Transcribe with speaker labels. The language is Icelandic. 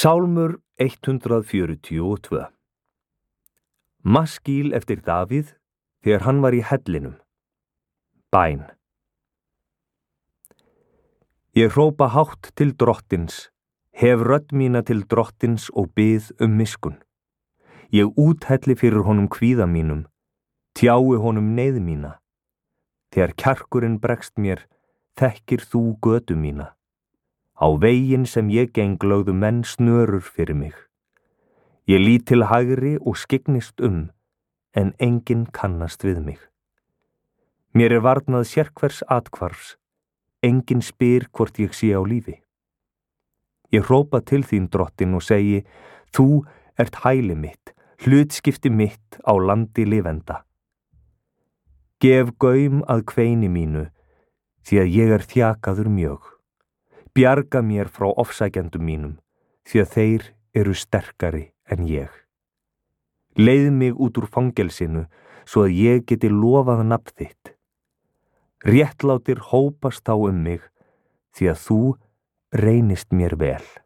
Speaker 1: Sálmur 142. Maskíl eftir Davíð þegar hann var í hellinum. Bæn. Ég hrópa hátt til drottins, hef rödd mína til drottins og bið miskunn. Ég úthelli fyrir honum kvíða mínum, tjái honum neyð mína. Þegar kjarkurinn bregst mér, þekkir þú götu mína. Á veginn sem ég geng lögðu menn snörur fyrir mig. Ég lít til hægri og skygnist en enginn kannast við mig. Mér varnað sérhvers athvarfs, enginn spyr hvort ég sé á lífi. Ég hrópa til þín, drottin, og segi, þú ert hæli mitt, hlutskipti mitt á landi lifenda. Gef gaum að kveini mínu, því að ég þjakaður mjög. Bjarga mér frá ofsækjendum mínum, því að þeir eru sterkari en ég. Leið mig út úr fangelsinu, svo að ég geti lofað nafn þitt. Réttlátir hópast þá mig, því að þú reynist mér vel.